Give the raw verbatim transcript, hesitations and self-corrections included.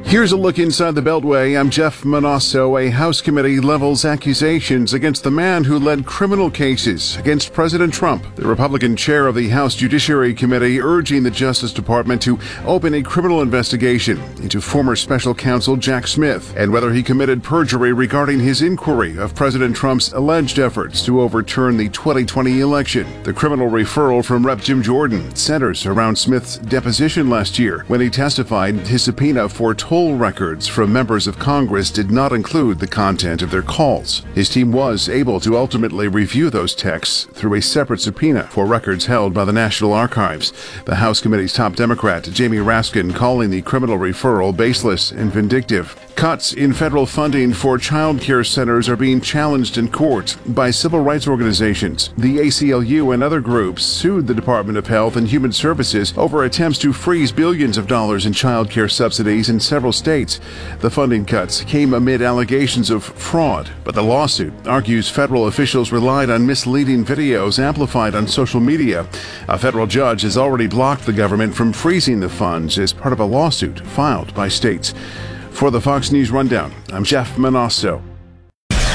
Here's a look inside the Beltway. I'm Jeff Manasso. A House committee levels accusations against the man who led criminal cases against President Trump. The Republican chair of the House Judiciary Committee urging the Justice Department to open a criminal investigation into former special counsel Jack Smith and whether he committed perjury regarding his inquiry of President Trump's alleged efforts to overturn the twenty twenty election. The criminal referral from Representative Jim Jordan centers around Smith's deposition last year when he testified his subpoena for toll records from members of Congress did not include the content of their calls. His team was able to ultimately review those texts through a separate subpoena for records held by the National Archives. The House Committee's top Democrat, Jamie Raskin, calling the criminal referral baseless and vindictive. Cuts in federal funding for child care centers are being challenged in court by civil rights organizations. The A C L U and other groups sued the Department of Health and Human Services over attempts to freeze billions of dollars in child care subsidies in several states. The funding cuts came amid allegations of fraud, but the lawsuit argues federal officials relied on misleading videos amplified on social media. A federal judge has already blocked the government from freezing the funds as part of a lawsuit filed by states. For the Fox News Rundown, I'm Jeff Manasso.